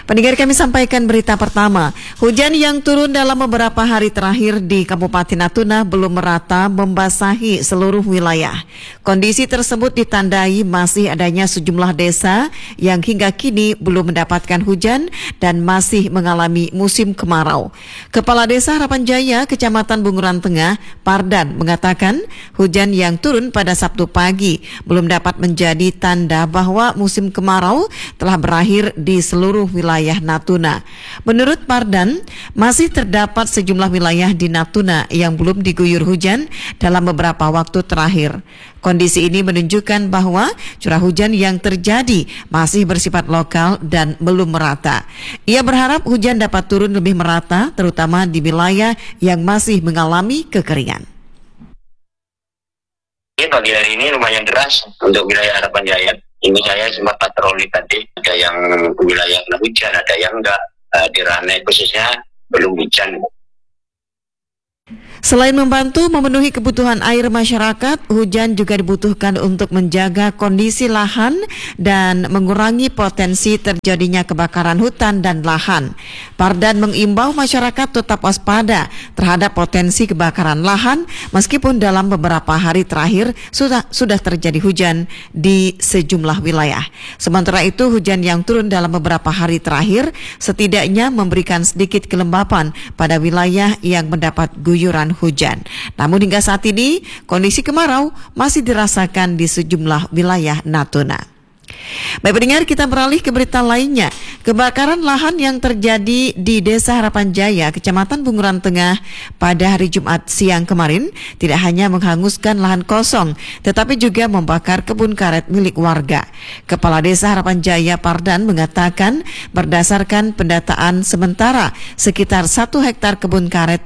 Pendengar, kami sampaikan berita pertama. Hujan yang turun dalam beberapa hari terakhir di Kabupaten Natuna belum merata membasahi seluruh wilayah. Kondisi tersebut ditandai masih adanya sejumlah desa yang hingga kini belum mendapatkan hujan dan masih mengalami musim kemarau. Kepala Desa Harapan Jaya, Kecamatan Bunguran Tengah, Pardan, mengatakan hujan yang turun pada Sabtu pagi belum dapat menjadi tanda bahwa musim kemarau telah berakhir di seluruh wilayah Natuna. Menurut Pardan, masih terdapat sejumlah wilayah di Natuna yang belum diguyur hujan dalam beberapa waktu terakhir. Kondisi ini menunjukkan bahwa curah hujan yang terjadi masih bersifat lokal dan belum merata. Ia berharap hujan dapat turun lebih merata, terutama di wilayah yang masih mengalami kekeringan. Pagi hari ini lumayan deras untuk wilayah Harapan Jaya. Ini saya sempat patroli tadi, ada yang wilayah kena hujan, ada yang enggak. Di Ranai khususnya belum hujan. Selain membantu memenuhi kebutuhan air masyarakat, hujan juga dibutuhkan untuk menjaga kondisi lahan dan mengurangi potensi terjadinya kebakaran hutan dan lahan. Pardan mengimbau masyarakat tetap waspada terhadap potensi kebakaran lahan meskipun dalam beberapa hari terakhir sudah terjadi hujan di sejumlah wilayah. Sementara itu, hujan yang turun dalam beberapa hari terakhir setidaknya memberikan sedikit kelembapan pada wilayah yang mendapat guyuran hujan. Namun hingga saat ini kondisi kemarau masih dirasakan di sejumlah wilayah Natuna. Baik pendengar, kita beralih ke berita lainnya. Kebakaran lahan yang terjadi di Desa Harapan Jaya, Kecamatan Bunguran Tengah pada hari Jumat siang kemarin tidak hanya menghanguskan lahan kosong, tetapi juga membakar kebun karet milik warga. Kepala Desa Harapan Jaya, Pardan, mengatakan berdasarkan pendataan sementara sekitar 1 hektar kebun karet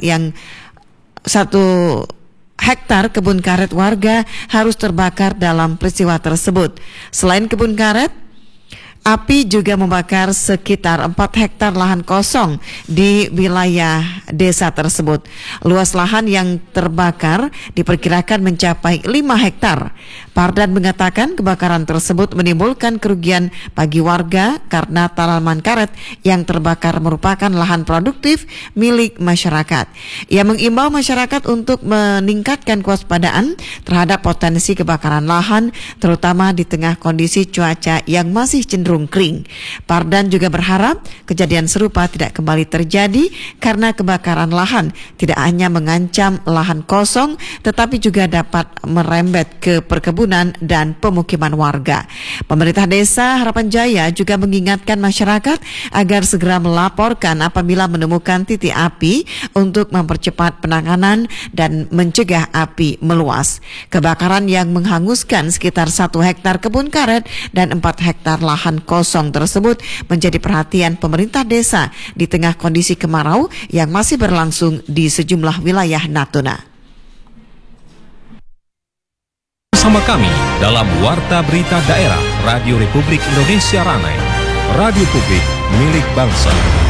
warga harus terbakar dalam peristiwa tersebut. Selain kebun karet, api juga membakar sekitar 4 hektar lahan kosong di wilayah desa tersebut. Luas lahan yang terbakar diperkirakan mencapai 5 hektar. Pardan mengatakan kebakaran tersebut menimbulkan kerugian bagi warga karena tanaman karet yang terbakar merupakan lahan produktif milik masyarakat. Ia mengimbau masyarakat untuk meningkatkan kewaspadaan terhadap potensi kebakaran lahan, terutama di tengah kondisi cuaca yang masih cenderung kering. Pardan juga berharap kejadian serupa tidak kembali terjadi karena kebakaran lahan tidak hanya mengancam lahan kosong tetapi juga dapat merembet ke perkebunan dan pemukiman warga. Pemerintah Desa Harapan Jaya juga mengingatkan masyarakat agar segera melaporkan apabila menemukan titik api untuk mempercepat penanganan dan mencegah api meluas. Kebakaran yang menghanguskan sekitar 1 hektar kebun karet dan 4 hektar lahan kosong tersebut menjadi perhatian pemerintah desa di tengah kondisi kemarau yang masih berlangsung di sejumlah wilayah Natuna. Bersama kami dalam Warta Berita Daerah Radio Republik Indonesia Ranai, radio publik milik bangsa.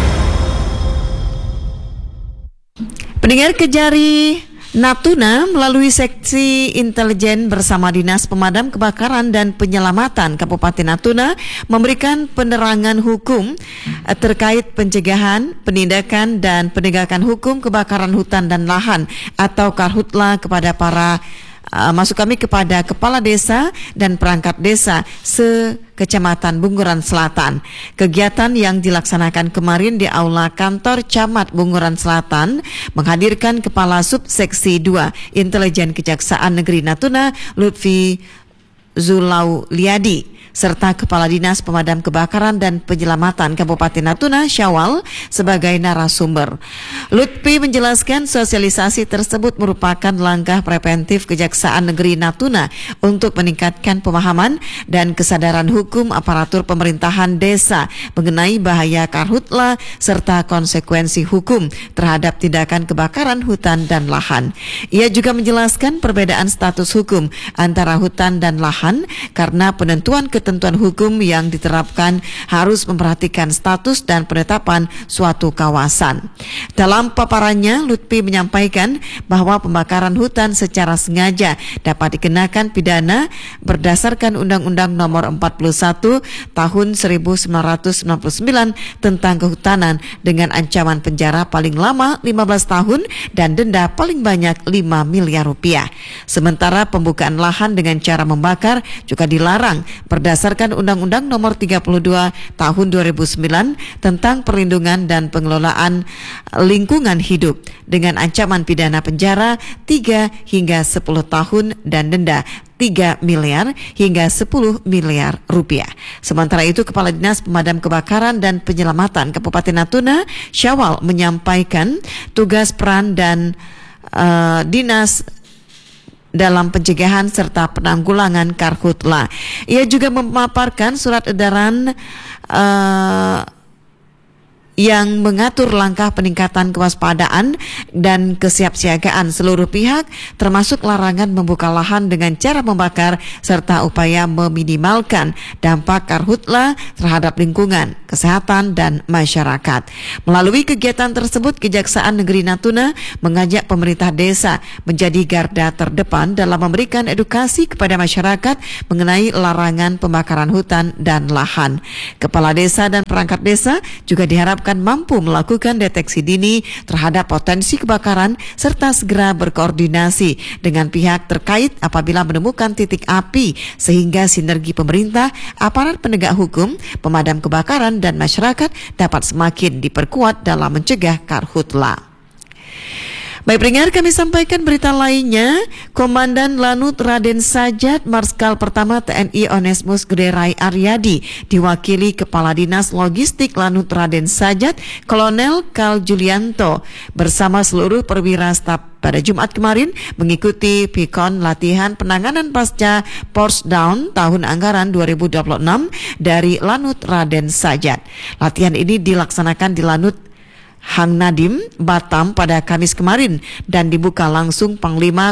Pendengar, Kejari Natuna melalui Seksi Intelijen bersama Dinas Pemadam Kebakaran dan Penyelamatan Kabupaten Natuna memberikan penerangan hukum terkait pencegahan, penindakan dan penegakan hukum kebakaran hutan dan lahan atau Karhutla kepada kepada kepala desa dan perangkat desa Kecamatan Bunguran Selatan. Kegiatan yang dilaksanakan kemarin di Aula Kantor Camat Bunguran Selatan menghadirkan Kepala Subseksi 2 Intelijen Kejaksaan Negeri Natuna Lutfi Zulauliadi serta Kepala Dinas Pemadam Kebakaran dan Penyelamatan Kabupaten Natuna Syawal sebagai narasumber. Lutfi menjelaskan sosialisasi tersebut merupakan langkah preventif Kejaksaan Negeri Natuna untuk meningkatkan pemahaman dan kesadaran hukum aparatur pemerintahan desa mengenai bahaya karhutla serta konsekuensi hukum terhadap tindakan kebakaran hutan dan lahan. Ia juga menjelaskan perbedaan status hukum antara hutan dan lahan karena penentuan ketentuan hukum yang diterapkan harus memperhatikan status dan penetapan suatu kawasan. Dalam paparannya, Lutfi menyampaikan bahwa pembakaran hutan secara sengaja dapat dikenakan pidana berdasarkan Undang-Undang Nomor 41 Tahun 1999 tentang kehutanan dengan ancaman penjara paling lama 15 tahun dan denda paling banyak 5 miliar rupiah. Sementara pembukaan lahan dengan cara membakar juga dilarang berdasarkan Undang-Undang Nomor 32 Tahun 2009 tentang perlindungan dan pengelolaan lingkungan hidup dengan ancaman pidana penjara 3 hingga 10 tahun dan denda 3 miliar hingga 10 miliar rupiah. Sementara itu, Kepala Dinas Pemadam Kebakaran dan Penyelamatan Kabupaten Natuna, Syawal, menyampaikan tugas peran dan dinas dalam pencegahan serta penanggulangan karhutla. Ia juga memaparkan surat edaran yang mengatur langkah peningkatan kewaspadaan dan kesiapsiagaan seluruh pihak, termasuk larangan membuka lahan dengan cara membakar serta upaya meminimalkan dampak karhutla terhadap lingkungan, kesehatan, dan masyarakat. Melalui kegiatan tersebut, Kejaksaan Negeri Natuna mengajak pemerintah desa menjadi garda terdepan dalam memberikan edukasi kepada masyarakat mengenai larangan pembakaran hutan dan lahan. Kepala desa dan perangkat desa juga diharapkan mampu melakukan deteksi dini terhadap potensi kebakaran serta segera berkoordinasi dengan pihak terkait apabila menemukan titik api, sehingga sinergi pemerintah, aparat penegak hukum, pemadam kebakaran, dan masyarakat dapat semakin diperkuat dalam mencegah karhutla. Baik pendengar, kami sampaikan berita lainnya. Komandan Lanut Raden Sajat Marskal Pertama TNI Onesmus Gederai Aryadi diwakili Kepala Dinas Logistik Lanut Raden Sajat Kolonel Kal Julianto bersama seluruh perwira staf pada Jumat kemarin mengikuti PIKON latihan penanganan pasca Porsdown tahun anggaran 2026 dari Lanut Raden Sajat. Latihan ini dilaksanakan di Lanut Hang Nadim, Batam pada Kamis kemarin dan dibuka langsung Panglima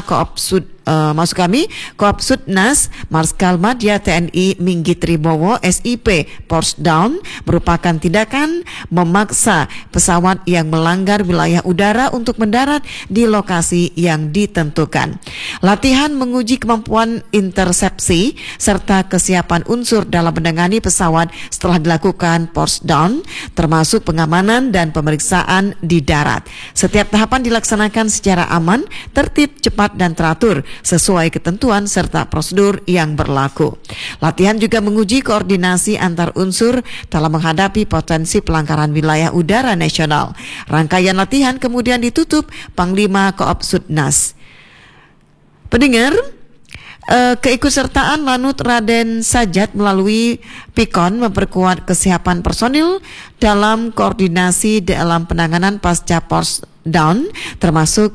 Koopsudnas Marskal Madya TNI Minggit Tribowo SIP. Porsdown merupakan tindakan memaksa pesawat yang melanggar wilayah udara untuk mendarat di lokasi yang ditentukan. Latihan menguji kemampuan intersepsi serta kesiapan unsur dalam menangani pesawat setelah dilakukan Porsdown, termasuk pengamanan dan pemeriksaan di darat. Setiap tahapan dilaksanakan secara aman, tertib, cepat, dan teratur sesuai ketentuan serta prosedur yang berlaku. Latihan juga menguji koordinasi antar unsur dalam menghadapi potensi pelanggaran wilayah udara nasional. Rangkaian latihan kemudian ditutup Panglima Koopsudnas. Pendengar, keikutsertaan Lanut Raden Sajat melalui PIKON memperkuat kesiapan personil dalam koordinasi dalam penanganan pasca Porsdown, termasuk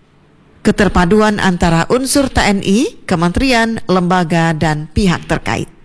keterpaduan antara unsur TNI, kementerian, lembaga, dan pihak terkait.